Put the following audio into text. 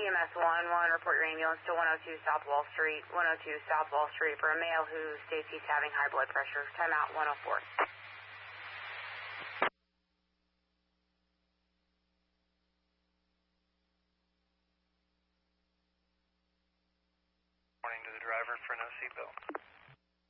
EMS 1, report your ambulance to 102 South Wall Street, 102 South Wall Street for a male who states he's having high blood pressure. Timeout 104. Warning to the driver for no seatbelt.